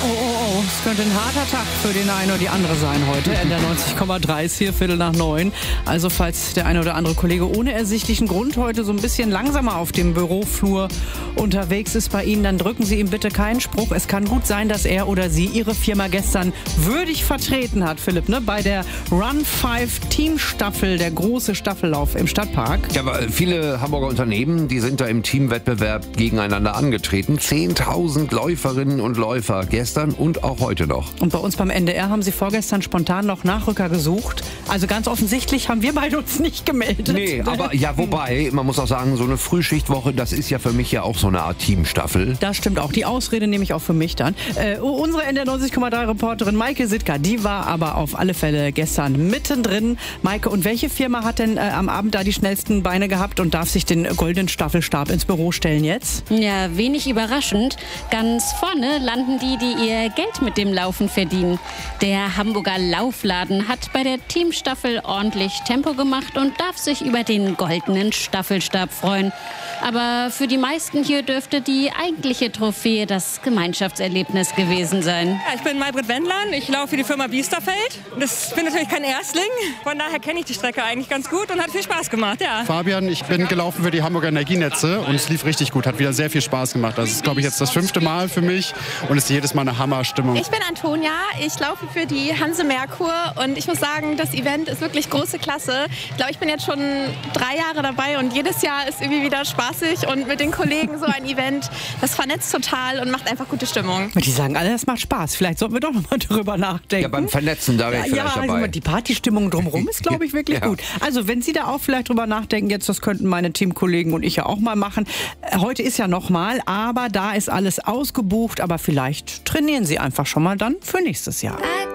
Es könnte ein harter Tag für den einen oder die andere sein heute. NDR 90,3 ist hier, 8:15. Also falls der eine oder andere Kollege ohne ersichtlichen Grund heute so ein bisschen langsamer auf dem Büroflur unterwegs ist bei Ihnen, dann drücken Sie ihm bitte keinen Spruch. Es kann gut sein, dass er oder sie Ihre Firma gestern würdig vertreten hat, Philipp, ne? Bei der Run 5 Teamstaffel, der große Staffellauf im Stadtpark. Ja, aber viele Hamburger Unternehmen, die sind da im Teamwettbewerb gegeneinander angetreten. 10.000 Läuferinnen und Läufer gestern und auch heute noch. Und bei uns beim NDR haben Sie vorgestern spontan noch Nachrücker gesucht. Also ganz offensichtlich haben wir beide uns nicht gemeldet. Nee, aber ja, wobei, man muss auch sagen, so eine Frühschichtwoche, das ist ja für mich ja auch so eine Art Teamstaffel. Das stimmt auch. Die Ausrede nehme ich auch für mich dann. Unsere NDR 90,3 Reporterin Maike Sitka, die war aber auf alle Fälle gestern mittendrin. Maike, und welche Firma hat denn am Abend da die schnellsten Beine gehabt und darf sich den goldenen Staffelstab ins Büro stellen jetzt? Ja, wenig überraschend. Ganz vorne landen die ihr Geld mit dem Laufen verdienen. Der Hamburger Laufladen hat bei der Teamstaffel ordentlich Tempo gemacht und darf sich über den goldenen Staffelstab freuen. Aber für die meisten hier dürfte die eigentliche Trophäe das Gemeinschaftserlebnis gewesen sein. Ja, ich bin Maybrit Wendland, ich laufe für die Firma Biesterfeld. Ich bin natürlich kein Erstling, von daher kenne ich die Strecke eigentlich ganz gut und hat viel Spaß gemacht, ja. Fabian, ich bin gelaufen für die Hamburger Energienetze und es lief richtig gut, hat wieder sehr viel Spaß gemacht. Das ist, glaube ich, jetzt das 5. Mal für mich und es ist jedes Mal eine Hammerstimmung. Ich bin Antonia, ich laufe für die Hanse Merkur und ich muss sagen, das Event ist wirklich große Klasse. Ich glaube, ich bin jetzt schon 3 Jahre dabei und jedes Jahr ist irgendwie wieder spaßig und mit den Kollegen so ein Event, das vernetzt total und macht einfach gute Stimmung. Die sagen alle, das macht Spaß. Vielleicht sollten wir doch noch mal drüber nachdenken. Ja, beim Vernetzen, da wäre ich vielleicht dabei. Also die Partystimmung drumherum ist, glaube ich, wirklich gut. Also wenn Sie da auch vielleicht drüber nachdenken, jetzt, das könnten meine Teamkollegen und ich ja auch mal machen. Heute ist ja noch mal, aber da ist alles ausgebucht, aber vielleicht trainieren Sie einfach schon mal dann für nächstes Jahr.